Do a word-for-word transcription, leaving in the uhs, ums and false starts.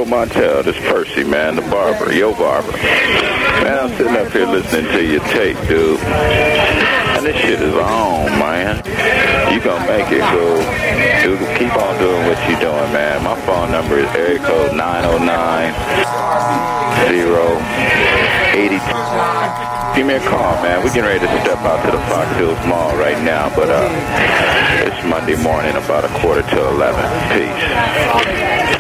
Montel, this Percy, man, the barber, yo barber. Man, I'm sitting up here listening to your tape, dude. And this shit is on, man. You gonna make it, cool. Dude, keep on doing what you doing, man. My phone number is area code nine oh nine, zero, eighty. Give me a call, man. We're getting ready to step out to the Fox Hills Mall right now, but uh, it's Monday morning, about a quarter to eleven. Peace.